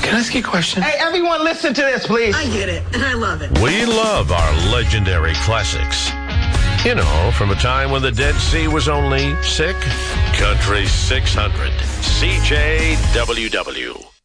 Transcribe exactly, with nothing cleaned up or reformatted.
Can I ask you a question? Hey, everyone, listen to this, please. I get it, and I love it. We love our legendary classics. You know, from a time when the Dead Sea was only sick. Country six hundred. C J W W.